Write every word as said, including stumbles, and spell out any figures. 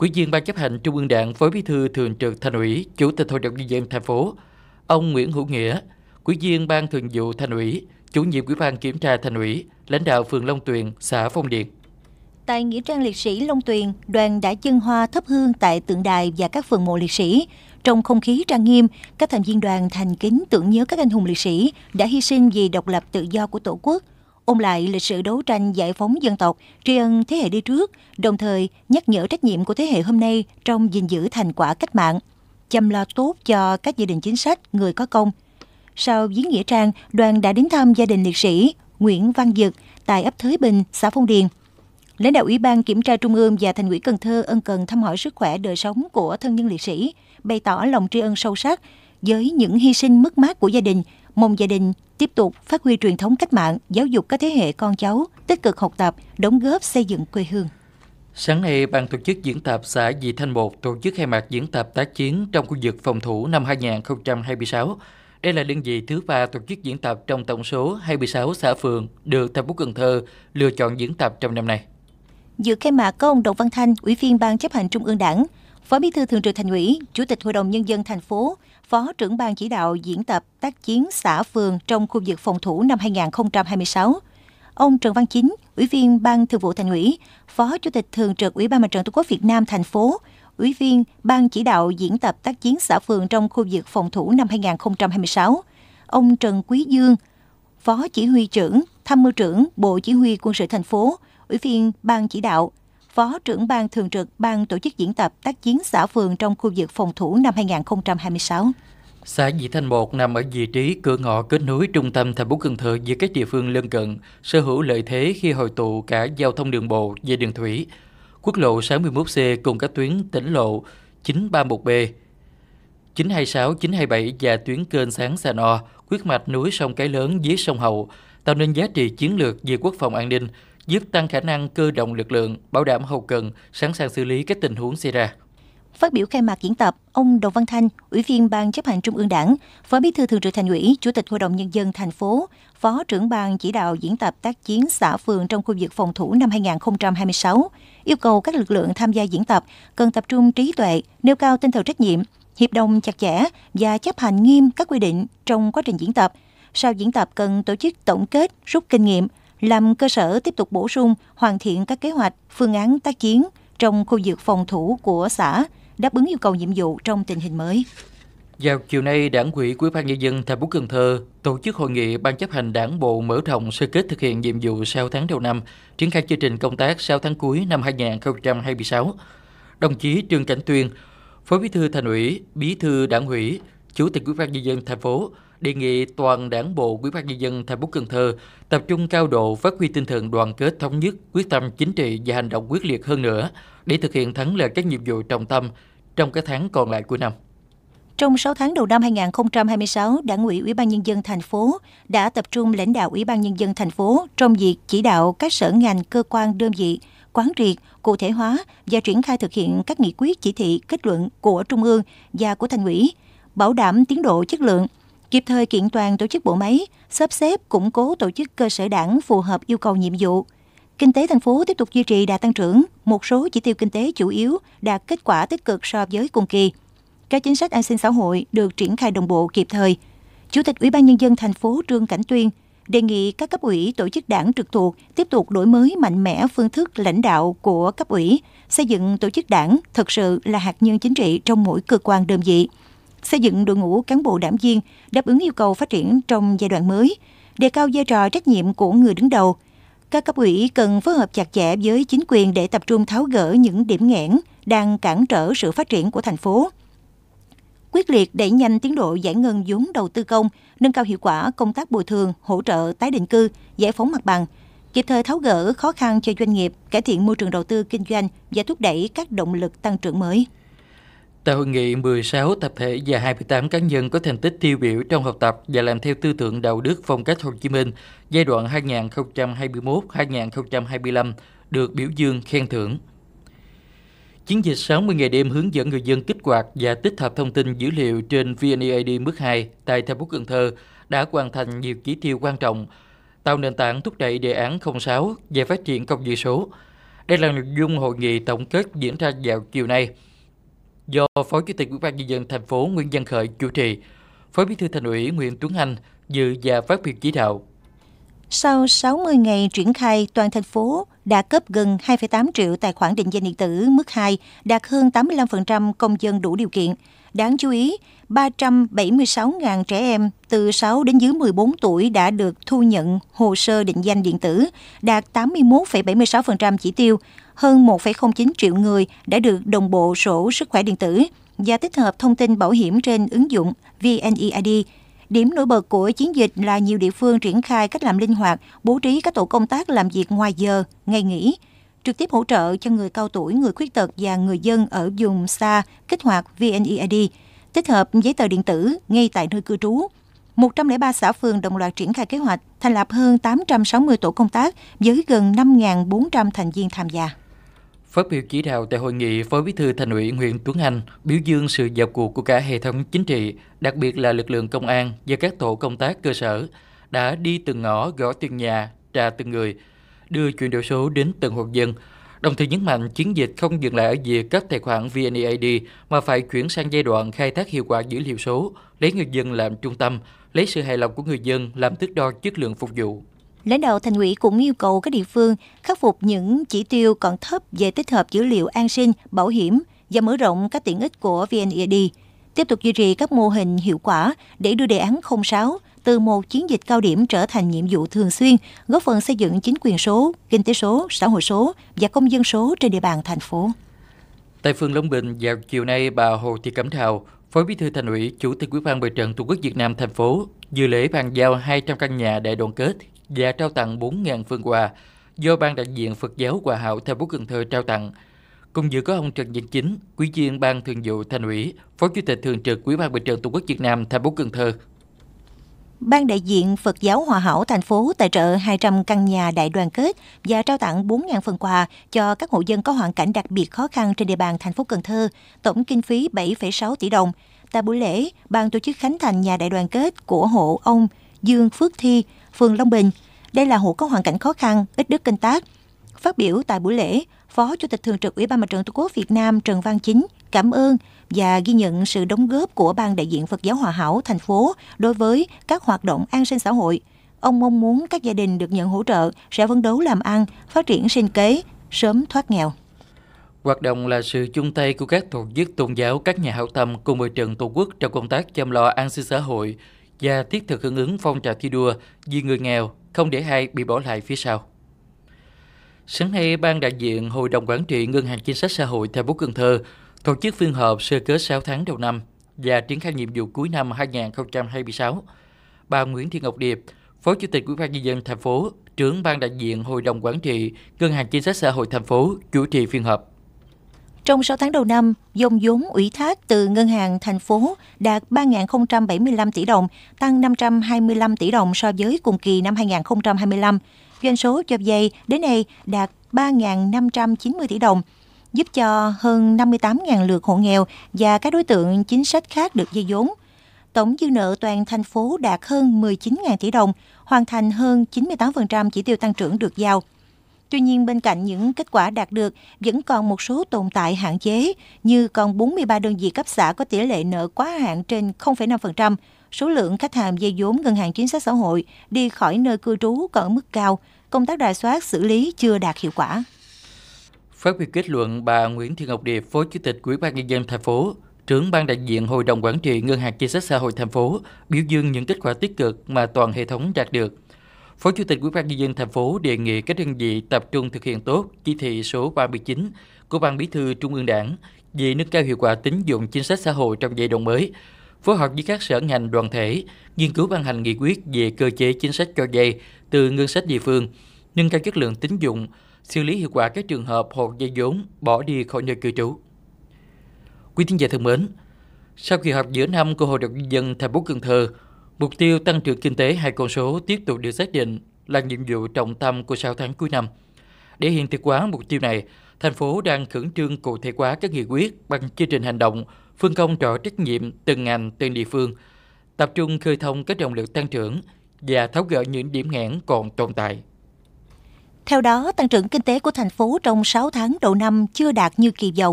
Ủy viên Ban Chấp hành Trung ương Đảng, Phó Bí thư Thường trực Thành ủy, Chủ tịch Hội đồng nhân dân thành phố, ông Nguyễn Hữu Nghĩa, Ủy viên Ban Thường vụ Thành ủy, Chủ nhiệm Ủy ban Kiểm tra Thành ủy, lãnh đạo phường Long Tuyền, xã Phong Điền. Tại nghĩa trang liệt sĩ Long Tuyền, đoàn đã dâng hoa thắp hương tại tượng đài và các phần mộ liệt sĩ. Trong không khí trang nghiêm, các thành viên đoàn thành kính tưởng nhớ các anh hùng liệt sĩ đã hy sinh vì độc lập tự do của Tổ quốc, ôn lại lịch sử đấu tranh giải phóng dân tộc, tri ân thế hệ đi trước, đồng thời nhắc nhở trách nhiệm của thế hệ hôm nay trong gìn giữ thành quả cách mạng, chăm lo tốt cho các gia đình chính sách, người có công. Sau viếng nghĩa trang, đoàn đã đến thăm gia đình liệt sĩ Nguyễn Văn Dực tại ấp Thới Bình, xã Phong Điền. Lãnh đạo Ủy ban Kiểm tra Trung ương và Thành ủy Cần Thơ ân cần thăm hỏi sức khỏe đời sống của thân nhân liệt sĩ, bày tỏ lòng tri ân sâu sắc với những hy sinh mất mát của gia đình, mong gia đình tiếp tục phát huy truyền thống cách mạng, giáo dục các thế hệ con cháu, tích cực học tập, đóng góp xây dựng quê hương. Sáng nay, Ban tổ chức diễn tập xã Vị Thanh một tổ chức khai mạc diễn tập tác chiến trong khu vực phòng thủ năm hai nghìn không trăm hai mươi sáu. Đây là đơn vị thứ ba tổ chức diễn tập trong tổng số hai mươi sáu xã phường được thành phố Cần Thơ lựa chọn diễn tập trong năm nay. Dự khai mạc có ông Đậu Văn Thanh, Ủy viên Ban Chấp hành Trung ương Đảng, Phó Bí thư Thường trực Thành ủy, Chủ tịch Hội đồng Nhân dân thành phố, Phó trưởng Ban chỉ đạo diễn tập tác chiến xã phường trong khu vực phòng thủ năm hai nghìn không trăm hai mươi sáu. Ông Trần Văn Chính, Ủy viên Ban Thường vụ Thành ủy, Phó Chủ tịch Thường trực Ủy ban Mặt trận Tổ quốc Việt Nam thành phố, Ủy viên Ban chỉ đạo diễn tập tác chiến xã phường trong khu vực phòng thủ năm hai nghìn không trăm hai mươi sáu. Ông Trần Quý Dương, Phó Chỉ huy trưởng, Tham mưu trưởng Bộ Chỉ huy Quân sự thành phố, Ủy viên Ban chỉ đạo, Phó trưởng Ban thường trực Ban tổ chức diễn tập tác chiến xã phường trong khu vực phòng thủ năm hai nghìn không trăm hai mươi sáu. Xã Vị Thanh một nằm ở vị trí cửa ngõ kết nối trung tâm thành phố Cần Thơ với các địa phương lân cận, sở hữu lợi thế khi hội tụ cả giao thông đường bộ và đường thủy. Quốc lộ sáu mươi mốt C cùng các tuyến tỉnh lộ chín ba mốt B, chín hai sáu, chín hai bảy và tuyến kênh Sáng Sa No, huyết mạch núi sông Cái Lớn dưới sông Hậu, tạo nên giá trị chiến lược về quốc phòng an ninh, giúp tăng khả năng cơ động lực lượng, bảo đảm hậu cần, sẵn sàng xử lý các tình huống xảy ra. Phát biểu khai mạc diễn tập, ông Đậu Văn Thanh, Ủy viên Ban Chấp hành Trung ương Đảng, Phó Bí thư Thường trực Thành ủy, Chủ tịch Hội đồng Nhân dân thành phố, Phó trưởng Ban chỉ đạo diễn tập tác chiến xã phường trong khu vực phòng thủ năm hai nghìn không trăm hai mươi sáu, yêu cầu các lực lượng tham gia diễn tập cần tập trung trí tuệ, nêu cao tinh thần trách nhiệm, hiệp đồng chặt chẽ và chấp hành nghiêm các quy định trong quá trình diễn tập. Sau diễn tập cần tổ chức tổng kết, rút kinh nghiệm, làm cơ sở tiếp tục bổ sung, hoàn thiện các kế hoạch, phương án tác chiến trong khu vực phòng thủ của xã, đáp ứng yêu cầu nhiệm vụ trong tình hình mới. Vào chiều nay, Đảng ủy Ủy ban Nhân dân thành phố Cần Thơ tổ chức hội nghị Ban chấp hành Đảng bộ mở rộng sơ kết thực hiện nhiệm vụ sáu tháng đầu năm, triển khai chương trình công tác sáu tháng cuối năm hai nghìn không trăm hai mươi sáu. Đồng chí Trương Cảnh Tuyên, Phó Bí thư Thành ủy, Bí thư Đảng ủy, Chủ tịch Ủy ban Nhân dân thành phố đề nghị toàn Đảng bộ Ủy ban Nhân dân thành phố Cần Thơ tập trung cao độ phát huy tinh thần đoàn kết thống nhất, quyết tâm chính trị và hành động quyết liệt hơn nữa để thực hiện thắng lợi các nhiệm vụ trọng tâm trong các tháng còn lại của năm. Trong sáu tháng đầu năm hai nghìn không trăm hai mươi sáu, Đảng ủy Ủy ban Nhân dân thành phố đã tập trung lãnh đạo Ủy ban Nhân dân thành phố trong việc chỉ đạo các sở ngành, cơ quan, đơn vị quán triệt, cụ thể hóa và triển khai thực hiện các nghị quyết, chỉ thị, kết luận của Trung ương và của Thành ủy, bảo đảm tiến độ, chất lượng, kịp thời kiện toàn tổ chức bộ máy, sắp xếp, củng cố tổ chức cơ sở đảng phù hợp yêu cầu nhiệm vụ. Kinh tế thành phố tiếp tục duy trì đà tăng trưởng, một số chỉ tiêu kinh tế chủ yếu đạt kết quả tích cực so với cùng kỳ. Các chính sách an sinh xã hội được triển khai đồng bộ kịp thời. Chủ tịch Ủy ban Nhân dân thành phố Trương Cảnh Tuyên đề nghị các cấp ủy, tổ chức đảng trực thuộc tiếp tục đổi mới mạnh mẽ phương thức lãnh đạo của cấp ủy, xây dựng tổ chức đảng thực sự là hạt nhân chính trị trong mỗi cơ quan đơn vị, xây dựng đội ngũ cán bộ đảng viên đáp ứng yêu cầu phát triển trong giai đoạn mới, đề cao vai trò trách nhiệm của người đứng đầu. Các cấp ủy cần phối hợp chặt chẽ với chính quyền để tập trung tháo gỡ những điểm nghẽn đang cản trở sự phát triển của thành phố. Quyết liệt đẩy nhanh tiến độ giải ngân vốn đầu tư công, nâng cao hiệu quả công tác bồi thường, hỗ trợ tái định cư, giải phóng mặt bằng, kịp thời tháo gỡ khó khăn cho doanh nghiệp, cải thiện môi trường đầu tư kinh doanh và thúc đẩy các động lực tăng trưởng mới. Tại hội nghị, mười sáu tập thể và hai mươi tám cá nhân có thành tích tiêu biểu trong học tập và làm theo tư tưởng đạo đức phong cách Hồ Chí Minh giai đoạn hai nghìn không trăm hai mươi mốt đến hai nghìn không trăm hai mươi lăm được biểu dương khen thưởng. Chiến dịch sáu mươi ngày đêm hướng dẫn người dân kích hoạt và tích hợp thông tin dữ liệu trên vê en e i đê mức hai tại thành phố Cần Thơ đã hoàn thành nhiều chỉ tiêu quan trọng, tạo nền tảng thúc đẩy đề án không sáu về phát triển công nghệ số. Đây là nội dung hội nghị tổng kết diễn ra vào chiều nay do Phó Chủ tịch Ủy ban Nhân dân thành phố Nguyễn Văn Khởi chủ trì, Phó Bí thư Thành ủy Nguyễn Tuấn Anh dự và phát biểu chỉ đạo. Sau sáu mươi ngày triển khai, toàn thành phố đã cấp gần hai phẩy tám triệu tài khoản định danh điện tử mức hai, đạt hơn tám mươi lăm phần trăm công dân đủ điều kiện. Đáng chú ý, ba trăm bảy mươi sáu nghìn trẻ em từ sáu đến dưới mười bốn tuổi đã được thu nhận hồ sơ định danh điện tử, đạt tám mươi mốt phẩy bảy mươi sáu phần trăm chỉ tiêu. Hơn một phẩy không chín triệu người đã được đồng bộ sổ sức khỏe điện tử và tích hợp thông tin bảo hiểm trên ứng dụng vê en e i đê. Điểm nổi bật của chiến dịch là nhiều địa phương triển khai cách làm linh hoạt, bố trí các tổ công tác làm việc ngoài giờ, ngày nghỉ, trực tiếp hỗ trợ cho người cao tuổi, người khuyết tật và người dân ở vùng xa kích hoạt vê en e i đê, tích hợp giấy tờ điện tử ngay tại nơi cư trú. một trăm lẻ ba xã phường đồng loạt triển khai kế hoạch, thành lập hơn tám trăm sáu mươi tổ công tác với gần năm nghìn bốn trăm thành viên tham gia. Phát biểu chỉ đạo tại hội nghị, Phó Bí thư Thành ủy Nguyễn Tuấn Anh biểu dương sự vào cuộc của cả hệ thống chính trị, đặc biệt là lực lượng công an và các tổ công tác cơ sở đã đi từng ngõ, gõ từng nhà, trà từng người, đưa chuyển đổi số đến từng hộ dân. Đồng thời nhấn mạnh chiến dịch không dừng lại ở việc cấp tài khoản vê en e i đê mà phải chuyển sang giai đoạn khai thác hiệu quả dữ liệu số, lấy người dân làm trung tâm, lấy sự hài lòng của người dân làm thước đo chất lượng phục vụ. Lãnh đạo Thành ủy cũng yêu cầu các địa phương khắc phục những chỉ tiêu còn thấp về tích hợp dữ liệu an sinh, bảo hiểm và mở rộng các tiện ích của vê en e i đê. Tiếp tục duy trì các mô hình hiệu quả để đưa đề án không sáu từ một chiến dịch cao điểm trở thành nhiệm vụ thường xuyên, góp phần xây dựng chính quyền số, kinh tế số, xã hội số và công dân số trên địa bàn thành phố. Tại phường Long Bình, vào chiều nay, bà Hồ Thị Cẩm Thào, Phó Bí thư Thành ủy, Chủ tịch Ủy ban Mặt trận Tổ quốc Việt Nam thành phố dự lễ bàn giao hai trăm căn nhà đại đoàn kết và trao tặng bốn nghìn phần quà do Ban đại diện Phật giáo Hòa Hảo thành phố Cần Thơ trao tặng. Cùng dự có ông Trần Văn Chính, Ủy viên Ban Thường vụ Thành ủy, Phó Chủ tịch Thường trực Ủy ban Mặt trận Tổ quốc Việt Nam thành phố Cần Thơ. Ban đại diện Phật giáo Hòa Hảo thành phố tài trợ hai trăm căn nhà đại đoàn kết và trao tặng bốn nghìn phần quà cho các hộ dân có hoàn cảnh đặc biệt khó khăn trên địa bàn thành phố Cần Thơ, tổng kinh phí bảy phẩy sáu tỷ đồng. Tại buổi lễ, ban tổ chức khánh thành nhà đại đoàn kết của hộ ông Dương Phước Thi, phường Long Bình. Đây là hộ có hoàn cảnh khó khăn, ít đất canh tác. Phát biểu tại buổi lễ, Phó Chủ tịch Thường trực Ủy ban Mặt trận Tổ quốc Việt Nam Trần Văn Chính cảm ơn và ghi nhận sự đóng góp của Ban đại diện Phật giáo Hòa Hảo thành phố đối với các hoạt động an sinh xã hội. Ông mong muốn các gia đình được nhận hỗ trợ sẽ phấn đấu làm ăn, phát triển sinh kế, sớm thoát nghèo. Hoạt động là sự chung tay của các tổ chức tôn giáo, các nhà hảo tâm cùng Mặt trận Tổ quốc trong công tác chăm lo an sinh xã hội và thiết thực hưởng ứng phong trào thi đua vì người nghèo, không để ai bị bỏ lại phía sau. Sáng nay, Ban đại diện Hội đồng Quản trị Ngân hàng Chính sách Xã hội thành phố Cần Thơ tổ chức phiên họp sơ kết sáu tháng đầu năm và triển khai nhiệm vụ cuối năm hai nghìn không trăm hai mươi sáu. Bà Nguyễn Thị Ngọc Điệp, Phó Chủ tịch Ủy ban Nhân dân thành phố, trưởng Ban đại diện Hội đồng Quản trị Ngân hàng Chính sách Xã hội thành phố chủ trì phiên họp. Trong sáu tháng đầu năm, dòng vốn ủy thác từ ngân hàng thành phố đạt ba nghìn không trăm bảy mươi lăm tỷ đồng, tăng năm trăm hai mươi lăm tỷ đồng so với cùng kỳ năm hai nghìn không trăm hai mươi lăm. Doanh số cho vay đến nay đạt ba nghìn năm trăm chín mươi tỷ đồng, giúp cho hơn năm mươi tám nghìn lượt hộ nghèo và các đối tượng chính sách khác được vay vốn. Tổng dư nợ toàn thành phố đạt hơn mười chín nghìn tỷ đồng, hoàn thành hơn chín mươi tám phần trăm chỉ tiêu tăng trưởng được giao. Tuy nhiên, bên cạnh những kết quả đạt được, vẫn còn một số tồn tại hạn chế, như còn bốn mươi ba đơn vị cấp xã có tỷ lệ nợ quá hạn trên không phẩy năm phần trăm, số lượng khách hàng vay vốn ngân hàng chính sách xã hội đi khỏi nơi cư trú còn ở mức cao, công tác rà soát xử lý chưa đạt hiệu quả. Phát biểu kết luận, bà Nguyễn Thị Ngọc Điệp, Phó Chủ tịch Ủy ban Nhân dân thành phố, trưởng Ban đại diện Hội đồng Quản trị Ngân hàng Chính sách Xã hội thành phố biểu dương những kết quả tích cực mà toàn hệ thống đạt được. Phó Chủ tịch Ủy ban Nhân dân thành phố đề nghị các đơn vị tập trung thực hiện tốt chỉ thị số ba mươi chín của Ban Bí thư Trung ương Đảng về nâng cao hiệu quả tín dụng chính sách xã hội trong giai đoạn mới, phối hợp với các sở ngành đoàn thể, nghiên cứu ban hành nghị quyết về cơ chế chính sách cho vay từ ngân sách địa phương, nâng cao chất lượng tín dụng, xử lý hiệu quả các trường hợp hộ vay vốn bỏ đi khỏi nơi cư trú. Quý thính giả thân mến, sau kỳ họp giữa năm của Hội đồng Nhân dân thành phố Cần Thơ, mục tiêu tăng trưởng kinh tế hai con số tiếp tục được xác định là nhiệm vụ trọng tâm của sáu tháng cuối năm. Để hiện thực hóa mục tiêu này, thành phố đang khẩn trương cụ thể hóa các nghị quyết bằng chương trình hành động, phân công rõ trách nhiệm từng ngành, từng địa phương, tập trung khơi thông các động lực tăng trưởng và tháo gỡ những điểm nghẽn còn tồn tại. Theo đó, tăng trưởng kinh tế của thành phố trong sáu tháng đầu năm chưa đạt như kỳ vọng.